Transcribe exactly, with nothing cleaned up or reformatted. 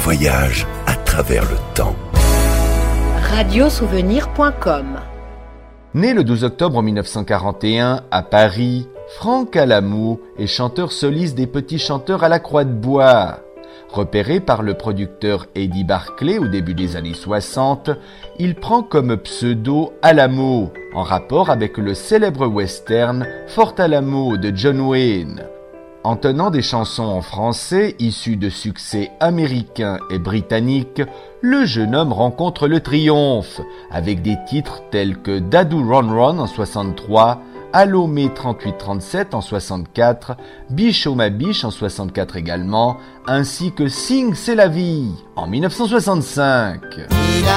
voyage à travers le temps. radio souvenir point com. Né le douze octobre mille neuf cent quarante et un à Paris, Franck Alamou est chanteur soliste des Petits Chanteurs à la Croix de Bois. Repéré par le producteur Eddie Barclay au début des années soixante, il prend comme pseudo Alamo, en rapport avec le célèbre western Fort Alamo de John Wayne. En tenant des chansons en français issues de succès américains et britanniques, le jeune homme rencontre le triomphe, avec des titres tels que Dadoo Ron Ron en soixante-trois, Allo Mai trente-huit trente-sept en soixante-quatre, Biche oh ma biche en soixante-quatre également, ainsi que Sing c'est la vie en mille neuf cent soixante-cinq. Mira